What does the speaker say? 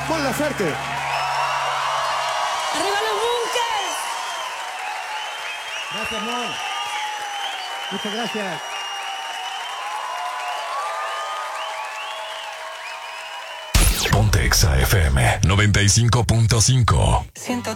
Mon Laferte. ¡Arriba los bunkers! Gracias, Mon. Muchas gracias. Ponte Exa FM 95.5.